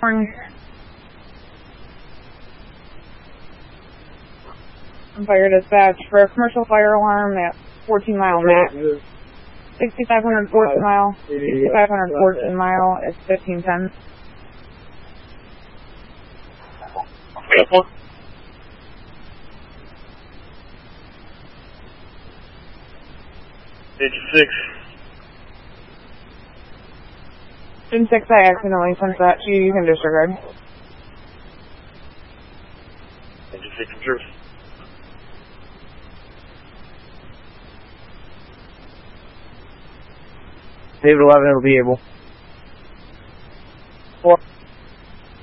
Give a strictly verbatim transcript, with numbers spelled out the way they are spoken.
Fire dispatch for a commercial fire alarm at fourteen mile max. sixty-five hundred Fortune mile. sixty-five hundred Fortune mile is fifteen ten. Engine six. Engine six, I accidentally sent that to you. You can disregard. Engine six observed. David eleven, it'll be able.